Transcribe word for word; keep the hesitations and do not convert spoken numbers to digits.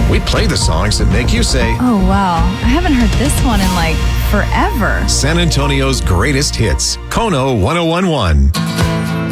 We play the songs that make you say, Oh, wow. I haven't heard this one in like forever. San Antonio's greatest hits. Kono ten eleven.